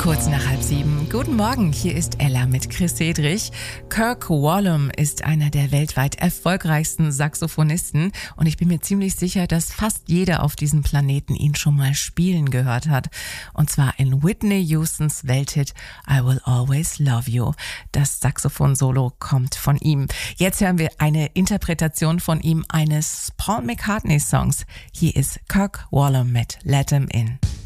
Kurz nach 6:30. Guten Morgen, hier ist Ella mit Chris Hedrich. Kirk Whalum ist einer der weltweit erfolgreichsten Saxophonisten und ich bin mir ziemlich sicher, dass fast jeder auf diesem Planeten ihn schon mal spielen gehört hat. Und zwar in Whitney Houstons Welthit I Will Always Love You. Das Saxophon-Solo kommt von ihm. Jetzt hören wir eine Interpretation von ihm eines Paul McCartney-Songs. Hier ist Kirk Whalum mit Let 'Em In.